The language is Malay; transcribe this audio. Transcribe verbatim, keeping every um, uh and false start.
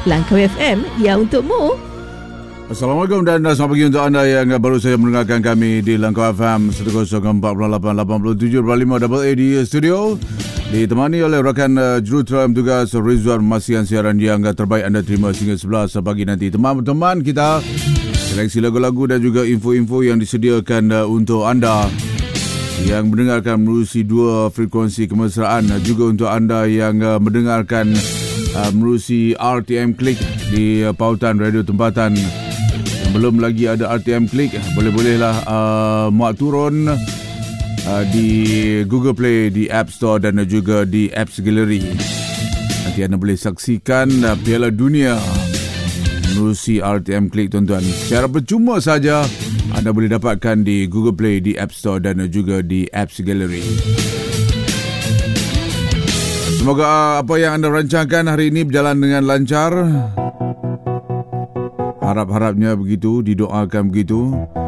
Langkawi F M, ya untukmu. Assalamualaikum dan selamat pagi untuk anda yang baru saja mendengarkan kami di Langkawi F M seratus empat puluh lapan lapan puluh tujuh lima A A di studio. Ditemani oleh rakan uh, jurutera tugas Rizwan Masian, siaran yang terbaik anda terima sehingga sebelas pagi nanti. Teman-teman kita, seleksi lagu-lagu dan juga info-info yang disediakan uh, untuk anda yang mendengarkan menerusi dua frekuensi kemesraan, juga untuk anda yang uh, mendengarkan uh, menerusi R T M Klik di uh, pautan radio tempatan. Yang belum lagi ada R T M Klik, boleh-bolehlah uh, muat turun uh, di Google Play, di App Store dan juga di Apps Gallery. Nanti anda boleh saksikan uh, Piala Dunia menerusi R T M Klik, tuan-tuan. Secara percuma saja anda boleh dapatkan di Google Play, di App Store dan juga di Apps Gallery. Semoga apa yang anda rancangkan hari ini berjalan dengan lancar. Harap-harapnya begitu, didoakan begitu.